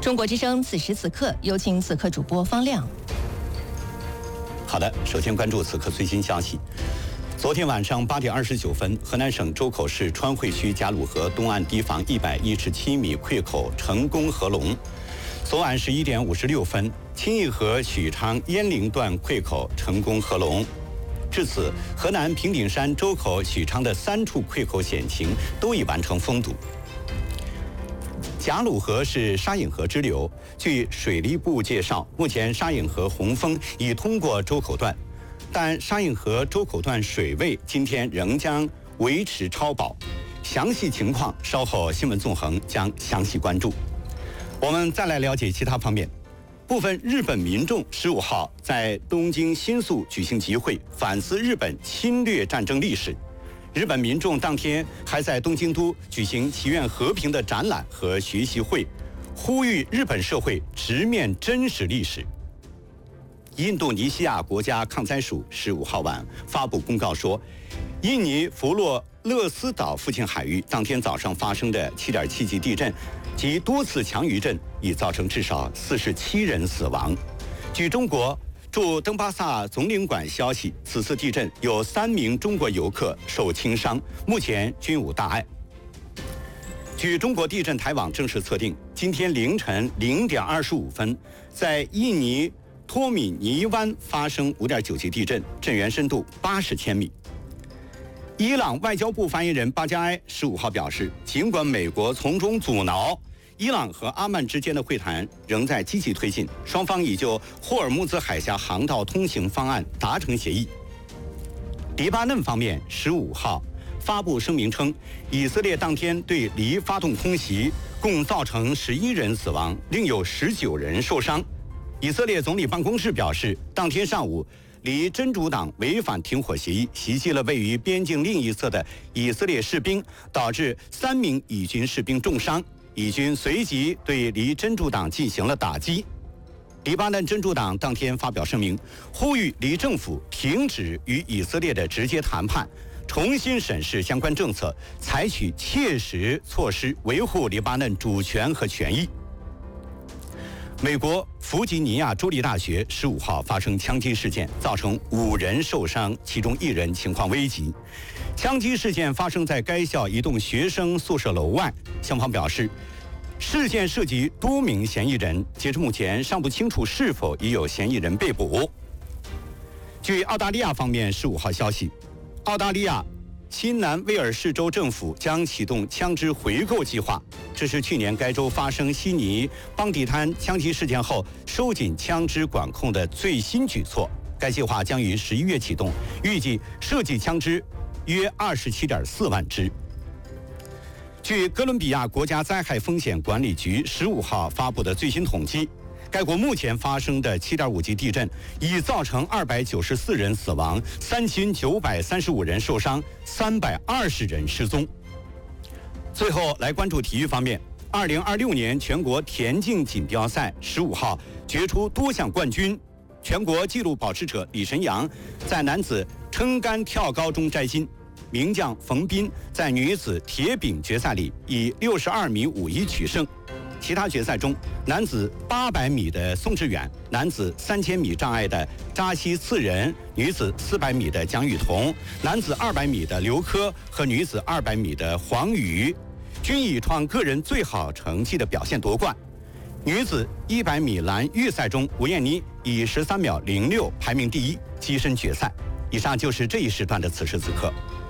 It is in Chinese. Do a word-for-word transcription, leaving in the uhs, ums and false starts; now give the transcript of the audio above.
中国之声此时此刻，有请此刻主播方亮。 好的，首先关注此刻最新消息。昨天晚上八点二十九分，河南省周口市川汇区贾鲁河东岸堤防一百一十七米溃口成功合龙。昨晚十一点五十六分，清义河许昌鄢陵段溃口成功合龙。至此，河南平顶山、周口、许昌的三处溃口险情都已完成封堵。贾鲁河是沙引河支流，据水利部介绍，目前沙引河洪峰已通过周口段，但沙引河周口段水位今天仍将维持超保，详细情况稍后新闻纵横将详细关注。我们再来了解其他方面。部分日本民众十五号在东京新宿举行集会，反思日本侵略战争历史。日本民众当天还在东京都举行祈愿和平的展览和学习会，呼吁日本社会直面真实历史。印度尼西亚国家抗灾署十五号晚发布公告说，印尼弗洛勒斯岛附近海域当天早上发生的七点七级地震及多次强余震已造成至少四十七人死亡。据中国驻登巴萨总领馆消息，此次地震有三名中国游客受轻伤，目前均无大碍。据中国地震台网正式测定，今天凌晨零点二十五分，在印尼托米尼湾发生五点九级地震，震源深度八十千米。伊朗外交部发言人巴加埃十五号表示，尽管美国从中阻挠，伊朗和阿曼之间的会谈仍在积极推进，双方已就霍尔木兹海峡航道通行方案达成协议。黎巴嫩方面十五号发布声明称，以色列当天对黎发动空袭，共造成十一人死亡，另有十九人受伤。以色列总理办公室表示，当天上午，黎真主党违反停火协议，袭击了位于边境另一侧的以色列士兵，导致三名以军士兵重伤。以军随即对黎真主党进行了打击。黎巴嫩真主党当天发表声明，呼吁黎政府停止与以色列的直接谈判，重新审视相关政策，采取切实措施维护黎巴嫩主权和权益。美国弗吉尼亚州立大学十五号发生枪击事件，造成五人受伤，其中一人情况危急。枪击事件发生在该校一栋学生宿舍楼外，校方表示，事件涉及多名嫌疑人，截至目前尚不清楚是否已有嫌疑人被捕。据澳大利亚方面十五号消息，澳大利亚新南威尔士州政府将启动枪支回购计划，这是去年该州发生悉尼邦迪滩枪击事件后收紧枪支管控的最新举措。该计划将于十一月启动，预计涉及枪支约二十七点四万支。据哥伦比亚国家灾害风险管理局十五号发布的最新统计，该国目前发生的七点五级地震已造成二百九十四人死亡，三千九百三十五人受伤，三百二十人失踪。最后来关注体育方面，二零二六年全国田径锦标赛十五号决出多项冠军，全国纪录保持者李晨阳在男子撑杆跳高中摘金，名将冯彬在女子铁饼决赛里以六十二米五一取胜。其他决赛中，男子八百米的宋志远，男子三千米障碍的扎西次仁，女子四百米的蒋雨桐，男子二百米的刘科和女子二百米的黄宇，均以创个人最好成绩的表现夺冠。女子一百米栏预赛中，吴艳妮以十三秒零六排名第一，跻身决赛。以上就是这一时段的此时此刻。